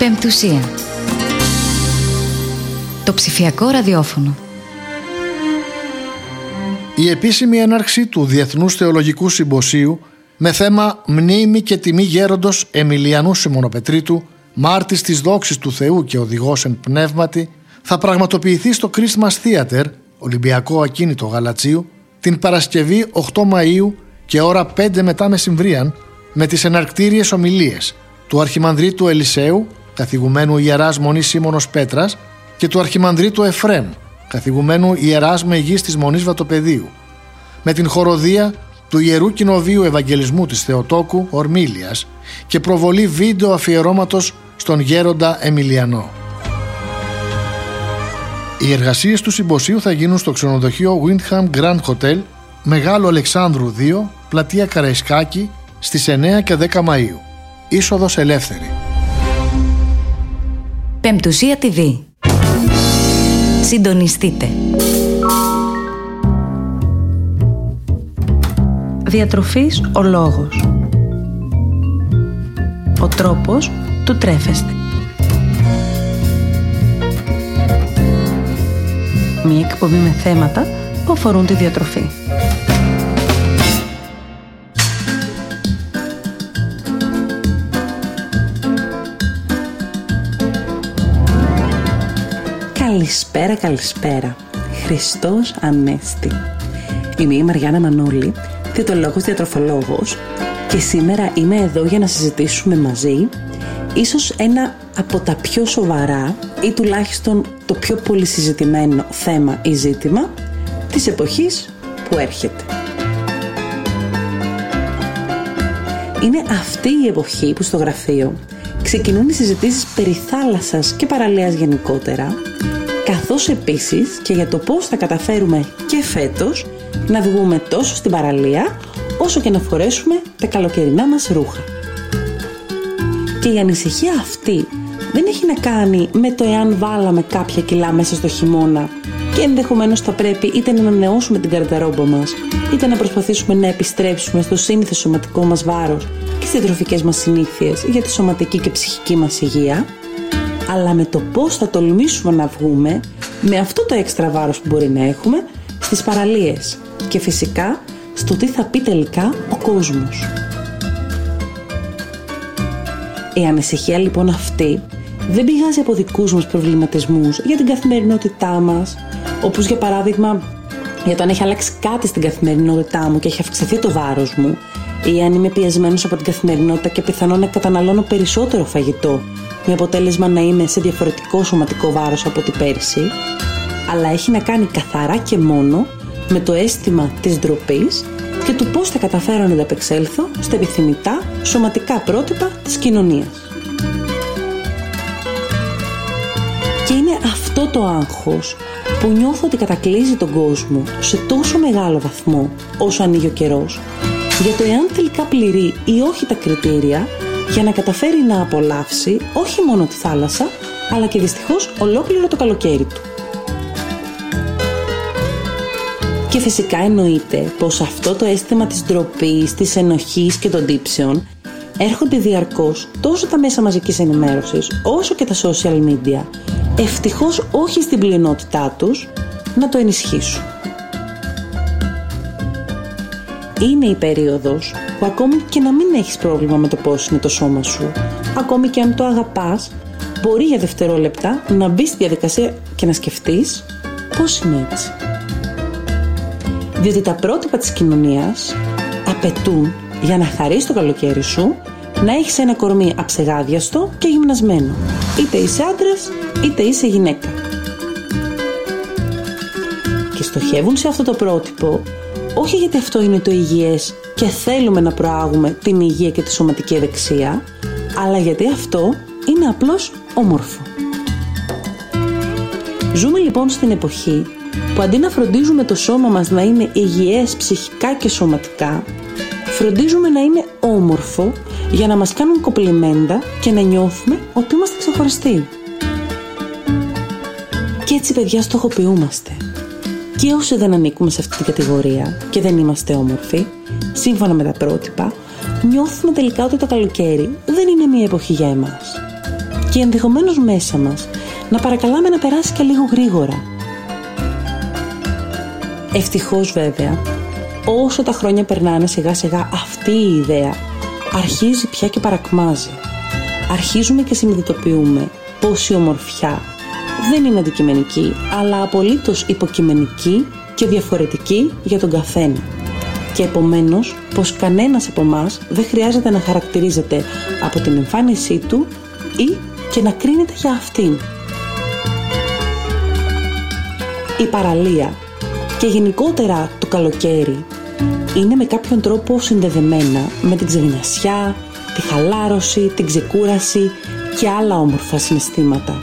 Πεμπτουσία. Το ψηφιακό ραδιόφωνο. Η επίσημη έναρξη του Διεθνούς Θεολογικού Συμποσίου με θέμα «Μνήμη και τιμή γέροντος Εμιλιανού Σιμωνοπετρίτου, μάρτης της δόξης του Θεού και οδηγός εν πνεύματι», θα πραγματοποιηθεί στο Christmas Theater, Ολυμπιακό Ακίνητο Γαλατσίου, την Παρασκευή 8 Μαΐου και ώρα 5 μετά μεσημβρίαν, με τις εναρκτήριες ομιλίες του Αρχιμανδρίτου Ελισέου, καθηγουμένου Ιεράς Μονής Σίμωνος Πέτρας, και του Αρχιμανδρίτου Εφρέμ, καθηγουμένου Ιεράς Μεγής της Μονής Βατοπεδίου, με την χοροδία του Ιερού Κοινοβείου Ευαγγελισμού της Θεοτόκου Ορμήλιας και προβολή βίντεο αφιερώματος στον γέροντα Εμιλιανό. Οι εργασίες του συμποσίου θα γίνουν στο ξενοδοχείο Windham Grand Hotel, Μεγάλο Αλεξάνδρου 2, πλατεία Καραϊσκάκη, στις 9 και 10 Μαΐου. Είσοδος ελεύθερη. Πεμπτουσία TV. Συντονιστείτε. Διατροφής ο λόγος. Ο τρόπος του τρέφεστε. Μια εκπομπή με θέματα που αφορούν τη διατροφή. Καλησπέρα. Χριστός Ανέστη. Είμαι η Μαριάννα Μανούλη, διαιτολόγος διατροφολόγος, και σήμερα είμαι εδώ για να συζητήσουμε μαζί ίσως ένα από τα πιο σοβαρά ή τουλάχιστον το πιο πολύ συζητημένο θέμα ή ζήτημα της εποχής που έρχεται. Είναι αυτή η εποχή που στο γραφείο ξεκινούν οι συζητήσεις περί θάλασσας και παραλίας γενικότερα, καθώς επίσης και για το πώς θα καταφέρουμε και φέτος να βγούμε τόσο στην παραλία όσο και να φορέσουμε τα καλοκαιρινά μας ρούχα. Και η ανησυχία αυτή δεν έχει να κάνει με το εάν βάλαμε κάποια κιλά μέσα στο χειμώνα και ενδεχομένως θα πρέπει είτε να ανανεώσουμε την γκαρνταρόμπα μας, είτε να προσπαθήσουμε να επιστρέψουμε στο σύνηθε σωματικό μας βάρος και στις διατροφικές μας συνήθειες για τη σωματική και ψυχική μας υγεία, αλλά με το πώς θα τολμήσουμε να βγούμε με αυτό το έξτρα βάρος που μπορεί να έχουμε στις παραλίες και φυσικά στο τι θα πει τελικά ο κόσμος. Η ανησυχία λοιπόν αυτή δεν πηγάζει από δικούς μας προβληματισμούς για την καθημερινότητά μας, όπως για παράδειγμα για το αν έχει αλλάξει κάτι στην καθημερινότητά μου και έχει αυξηθεί το βάρος μου, ή αν είμαι πιεσμένος από την καθημερινότητα και πιθανόν να καταναλώνω περισσότερο φαγητό, με αποτέλεσμα να είμαι σε διαφορετικό σωματικό βάρος από την πέρσι, αλλά έχει να κάνει καθαρά και μόνο με το αίσθημα της ντροπής και του πώς θα καταφέρω να ανταπεξέλθω στα επιθυμητά σωματικά πρότυπα της κοινωνίας. Και είναι αυτό το άγχος που νιώθω ότι κατακλείζει τον κόσμο σε τόσο μεγάλο βαθμό όσο ανοίγει ο καιρός, για το εάν τελικά πληρεί ή όχι τα κριτήρια για να καταφέρει να απολαύσει όχι μόνο τη θάλασσα, αλλά και δυστυχώς ολόκληρο το καλοκαίρι του. Και φυσικά εννοείται πως αυτό το αίσθημα της ντροπής, της ενοχής και των τύψεων έρχονται διαρκώς τόσο τα μέσα μαζικής ενημέρωσης όσο και τα social media, ευτυχώς όχι στην πλειονότητά τους, να το ενισχύσουν. Είναι η περίοδος που ακόμη και να μην έχεις πρόβλημα με το πώς είναι το σώμα σου, ακόμη και αν το αγαπάς, μπορεί για δευτερόλεπτα να μπεις στη διαδικασία και να σκεφτείς πώς είναι έτσι. Διότι τα πρότυπα της κοινωνίας απαιτούν, για να χαρείς το καλοκαίρι σου, να έχεις ένα κορμί αψεγάδιαστο και γυμνασμένο, είτε είσαι άντρας είτε είσαι γυναίκα. Και στοχεύουν σε αυτό το πρότυπο όχι γιατί αυτό είναι το υγιές και θέλουμε να προάγουμε την υγεία και τη σωματική ευεξία, αλλά γιατί αυτό είναι απλώς όμορφο. Ζούμε λοιπόν στην εποχή που αντί να φροντίζουμε το σώμα μας να είναι υγιές ψυχικά και σωματικά, φροντίζουμε να είναι όμορφο για να μας κάνουν κοπλιμέντα και να νιώθουμε ότι είμαστε ξεχωριστοί. Και έτσι, παιδιά, στοχοποιούμαστε. Και όσοι δεν ανήκουμε σε αυτή την κατηγορία και δεν είμαστε όμορφοι, σύμφωνα με τα πρότυπα, νιώθουμε τελικά ότι το καλοκαίρι δεν είναι μια εποχή για εμάς. και ενδεχομένως μέσα μας να παρακαλάμε να περάσει και λίγο γρήγορα. Ευτυχώς βέβαια, όσο τα χρόνια περνάνε σιγά σιγά αυτή η ιδέα αρχίζει πια και παρακμάζει. Αρχίζουμε και συνειδητοποιούμε πως η ομορφιά δεν είναι αντικειμενική, αλλά απολύτως υποκειμενική και διαφορετική για τον καθένα. Και επομένως πως κανένας από εμάς δεν χρειάζεται να χαρακτηρίζεται από την εμφάνισή του ή και να κρίνεται για αυτήν. Η παραλία και γενικότερα το καλοκαίρι είναι με κάποιον τρόπο συνδεδεμένα με την ξεγνιασιά, τη χαλάρωση, την ξεκούραση και άλλα όμορφα συναισθήματα.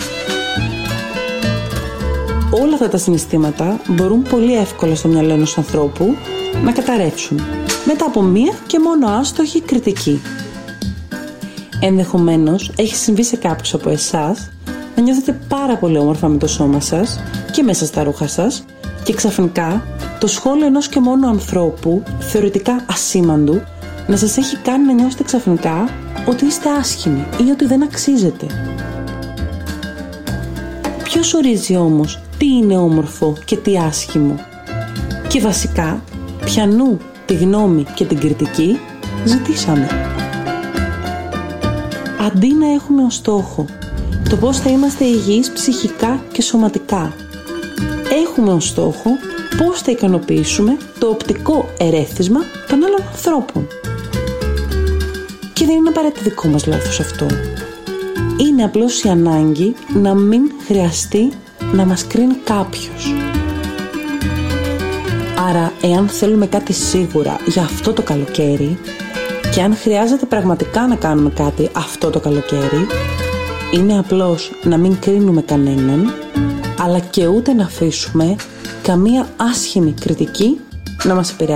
Όλα αυτά τα συναισθήματα μπορούν πολύ εύκολα στο μυαλό ενός ανθρώπου να καταρρεύσουν μετά από μία και μόνο άστοχη κριτική. Ενδεχομένως έχει συμβεί σε κάποιους από εσάς να νιώθετε πάρα πολύ όμορφα με το σώμα σας και μέσα στα ρούχα σας και ξαφνικά το σχόλιο ενός και μόνο ανθρώπου, θεωρητικά ασήμαντου, να σας έχει κάνει να νιώσετε ξαφνικά ότι είστε άσχημοι ή ότι δεν αξίζετε. Ποιος ορίζει όμως τι είναι όμορφο και τι άσχημο? Και βασικά, ποιανού τη γνώμη και την κριτική ζητήσαμε? Αντί να έχουμε ως στόχο το πώς θα είμαστε υγιείς ψυχικά και σωματικά, έχουμε ως στόχο πώς θα ικανοποιήσουμε το οπτικό ερέθισμα των άλλων ανθρώπων. Και δεν είναι απαραίτητα δικό μας λάθος αυτό. Είναι απλώς η ανάγκη να μην χρειαστεί να μας κρίνει κάποιος. Άρα, εάν θέλουμε κάτι σίγουρα για αυτό το καλοκαίρι και αν χρειάζεται πραγματικά να κάνουμε κάτι αυτό το καλοκαίρι, είναι απλώς να μην κρίνουμε κανέναν, αλλά και ούτε να αφήσουμε καμία άσχημη κριτική να μας επηρεάσει.